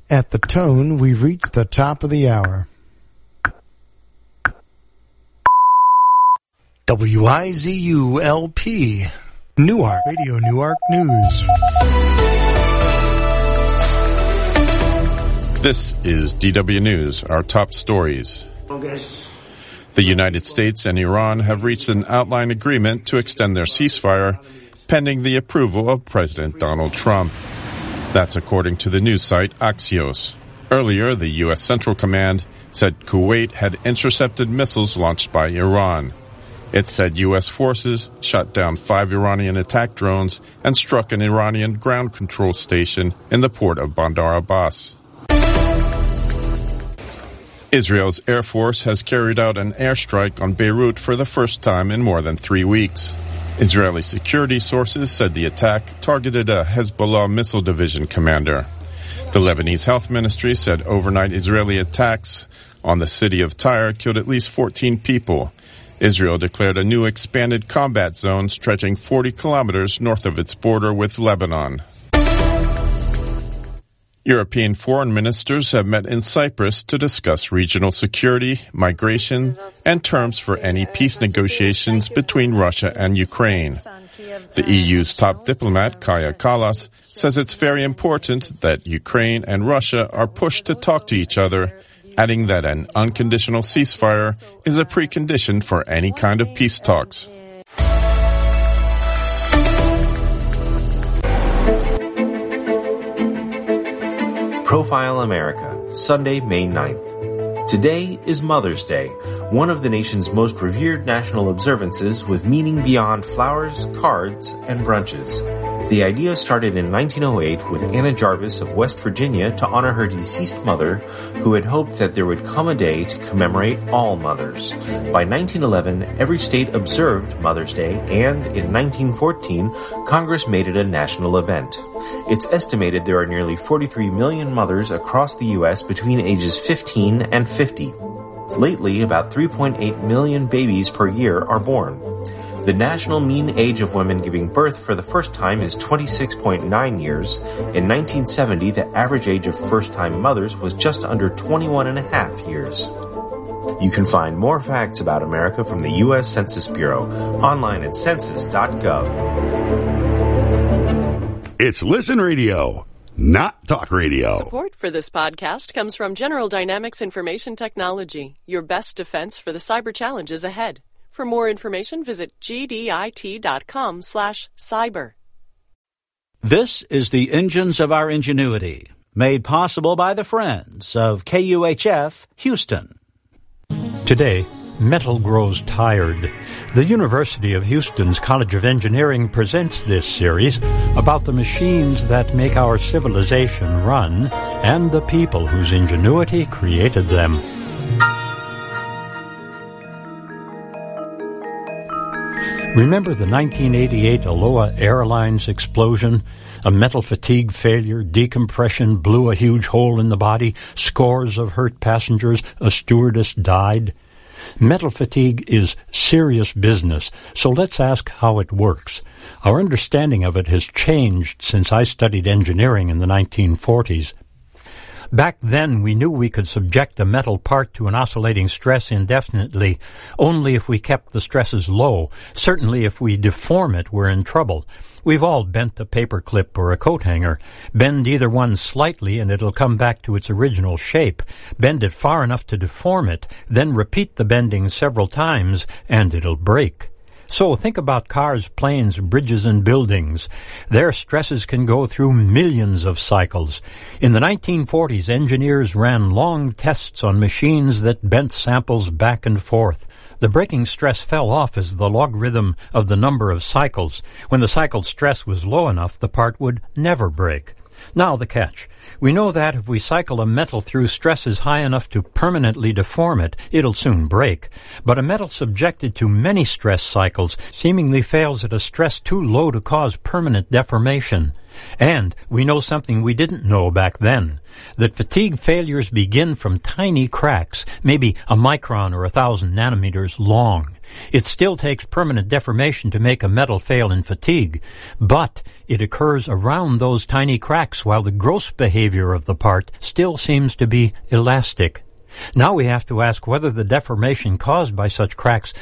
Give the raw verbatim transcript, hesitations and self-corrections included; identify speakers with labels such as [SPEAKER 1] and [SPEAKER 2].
[SPEAKER 1] At the tone, we've reached the top of the hour. W I Z U L P, Newark, Radio Newark News.
[SPEAKER 2] This is D W News, our top stories. The United States and Iran have reached an outline agreement to extend their ceasefire, pending the approval of President Donald Trump. That's according to the news site Axios. Earlier, the U S Central Command said Kuwait had intercepted missiles launched by Iran. It said U S forces shot down five Iranian attack drones and struck an Iranian ground control station in the port of Bandar Abbas. Israel's Air Force has carried out an airstrike on Beirut for the first time in more than three weeks. Israeli security sources said the attack targeted a Hezbollah missile division commander. The Lebanese Health Ministry said overnight Israeli attacks on the city of Tyre killed at least fourteen people. Israel declared a new expanded combat zone stretching forty kilometers north of its border with Lebanon. European foreign ministers have met in Cyprus to discuss regional security, migration, and terms for any peace negotiations between Russia and Ukraine. The E U's top diplomat, Kaja Kallas, says it's very important that Ukraine and Russia are pushed to talk to each other, adding that an unconditional ceasefire is a precondition for any kind of peace talks.
[SPEAKER 3] Profile America, Sunday, May ninth. Today is Mother's Day, one of the nation's most revered national observances with meaning beyond flowers, cards, and brunches. The idea started in nineteen oh eight with Anna Jarvis of West Virginia to honor her deceased mother, who had hoped that there would come a day to commemorate all mothers. By nineteen eleven, every state observed Mother's Day, and in nineteen fourteen, Congress made it a national event. It's estimated there are nearly forty-three million mothers across the U S between ages fifteen and fifty. Lately, about three point eight million babies per year are born. The national mean age of women giving birth for the first time is twenty-six point nine years. In nineteen seventy, the average age of first-time mothers was just under twenty-one and a half years. You can find more facts about America from the U S Census Bureau online at census dot gov.
[SPEAKER 4] It's Listen Radio, not Talk Radio.
[SPEAKER 5] Support for this podcast comes from General Dynamics Information Technology, your best defense for the cyber challenges ahead. For more information, visit G D I T dot com slash cyber.
[SPEAKER 6] This is the Engines of Our Ingenuity, made possible by the friends of K U H F Houston.
[SPEAKER 7] Today, metal grows tired. The University of Houston's College of Engineering presents this series about the machines that make our civilization run and the people whose ingenuity created them. Remember the nineteen eighty-eight Aloha Airlines explosion? A metal fatigue failure, decompression blew a huge hole in the body, scores of hurt passengers, a stewardess died. Metal fatigue is serious business, so let's ask how it works. Our understanding of it has changed since I studied engineering in the nineteen forties. Back then, we knew we could subject the metal part to an oscillating stress indefinitely, only if we kept the stresses low. Certainly, if we deform it, we're in trouble. We've all bent a paper clip or a coat hanger. Bend either one slightly and it'll come back to its original shape. Bend it far enough to deform it, then repeat the bending several times, and it'll break. So think about cars, planes, bridges, and buildings. Their stresses can go through millions of cycles. In the nineteen forties, engineers ran long tests on machines that bent samples back and forth. The breaking stress fell off as the logarithm of the number of cycles. When the cycle stress was low enough, the part would never break. Now the catch. We know that if we cycle a metal through stresses high enough to permanently deform it, it'll soon break. But a metal subjected to many stress cycles seemingly fails at a stress too low to cause permanent deformation. And we know something we didn't know back then, that fatigue failures begin from tiny cracks, maybe a micron or a thousand nanometers long. It still takes permanent deformation to make a metal fail in fatigue, but it occurs around those tiny cracks while the gross behavior of the part still seems to be elastic. Now we have to ask whether the deformation caused by such cracks